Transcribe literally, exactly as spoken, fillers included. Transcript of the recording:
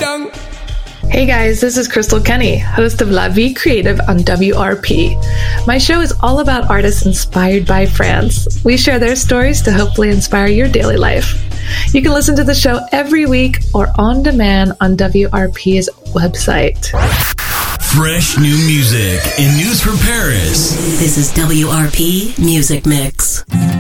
young. Hey guys, this is Crystal Kenny, host of La Vie Creative on W R P. My show is all about artists inspired by France. We share their stories to hopefully inspire your daily life. You can listen to the show every week or on demand on W R P's website. Fresh new music and news from Paris. This is W R P Music Mix.